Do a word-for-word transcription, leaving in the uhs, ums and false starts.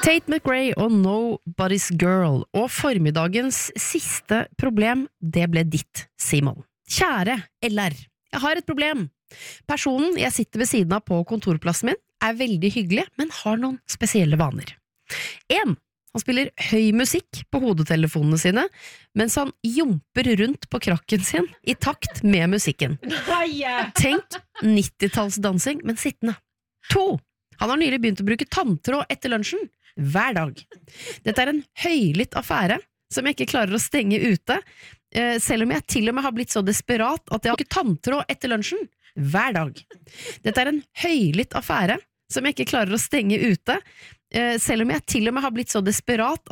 Tate McRae og Nobody's Girl, og formiddagens siste problem, det ble ditt, Simon. Kjære L R, jeg har et problem. Personen jeg sitter ved siden av på kontorplassen min er veldig hyggelig, men har noen spesielle vaner. En, han spiller høy musikk på hodetelefonene sine, mens han jumper rundt på krakken sin i takt med musikken. Tenk nittitallsdansing, men sittende. To, han har nylig begynt å bruke tanntråd etter lunsjen, hver dag. Dette er en høylytt affære som jeg ikke klarer å stenge ute, selv om jeg til og med har blitt så desperat at jeg har ikke tanntråd etter lunsjen, hver dag. Dette er en høylytt affære som jeg ikke klarer å stenge ute, selv om jeg til og med har blitt så desperat